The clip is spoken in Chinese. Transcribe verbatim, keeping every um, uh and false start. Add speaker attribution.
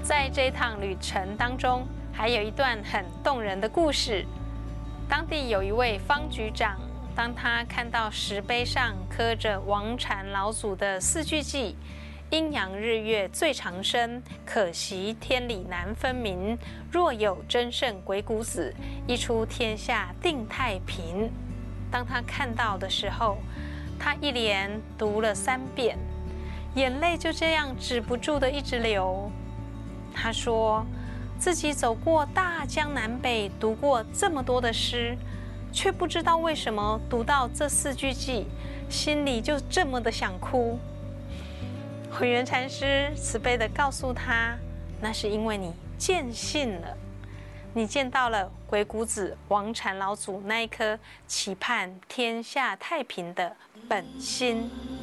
Speaker 1: 在这趟旅程当中，还有一段很动人的故事。当地有一位方局长，当他看到石碑上刻着王禅老祖的四句偈：阴阳日月最长生，可惜天理难分明。若有真圣鬼谷子，一出天下定太平。当他看到的时候，他一连读了三遍，眼泪就这样止不住的一直流。他说自己走过大江南北，读过这么多的诗，却不知道为什么读到这四句偈，心里就这么的想哭。慧远禅师慈悲地告诉他，那是因为你见信了，你见到了鬼谷子王禅老祖那一颗期盼天下太平的本心。